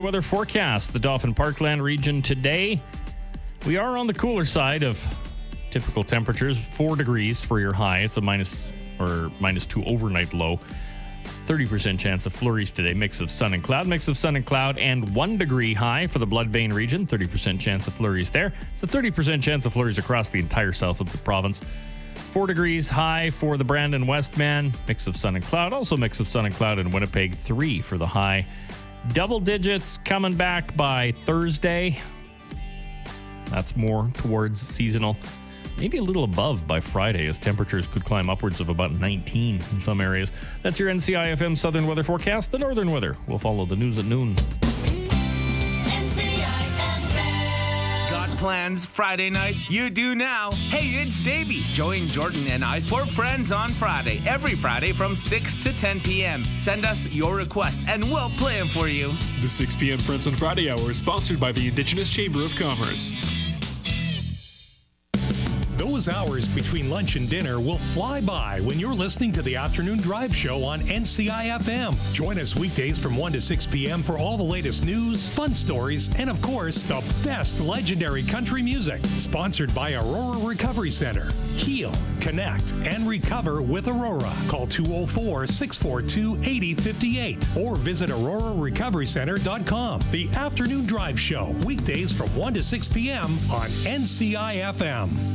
Weather forecast, the Dauphin Parkland region today. We are on the cooler side of typical temperatures, 4 degrees for your high. It's a -2 overnight low. 30% chance of flurries today, mix of sun and cloud, and 1 degree high for the Bloodbane region, 30% chance of flurries there. It's a 30% chance of flurries across the entire south of the province. 4 degrees high for the Brandon Westman, mix of sun and cloud, also mix of sun and cloud in Winnipeg, 3 for the high. Double digits coming back by Thursday. That's more towards seasonal. Maybe a little above by Friday, as temperatures could climb upwards of about 19 in some areas. That's your NCIFM Southern Weather Forecast. The Northern Weather will follow the news at noon. Plans Friday night? You do now. Hey, it's Davey. Join Jordan and I for Friends on Friday. Every Friday from 6 to 10 p.m. Send us your requests and we'll play them for you. The 6 p.m. Friends on Friday hour is sponsored by the Indigenous Chamber of Commerce. Those hours between lunch and dinner will fly by when you're listening to the Afternoon Drive Show on NCIFM. Join us weekdays from 1 to 6 p.m. for all the latest news, fun stories, and of course, the best legendary country music. Sponsored by Aurora Recovery Center. Heal, connect, and recover with Aurora. Call 204-642-8058 or visit aurorarecoverycenter.com. The Afternoon Drive Show, weekdays from 1 to 6 p.m. on NCIFM.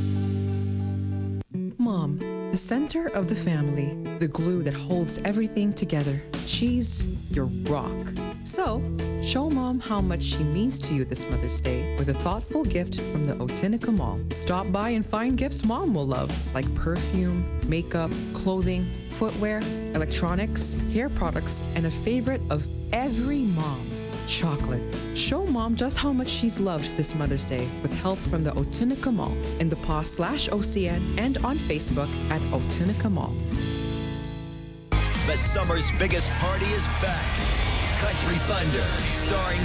Mom, the center of the family, the glue that holds everything together. She's your rock. So, show Mom how much she means to you this Mother's Day with a thoughtful gift from the Otinica Mall. Stop by and find gifts Mom will love, like perfume, makeup, clothing, footwear, electronics, hair products, and a favorite of every mom, chocolate. Show Mom just how much she's loved this Mother's Day with help from the Otinica Mall in the PAW/OCN and on Facebook at Otinica Mall. The summer's biggest party is back. Country Thunder, starring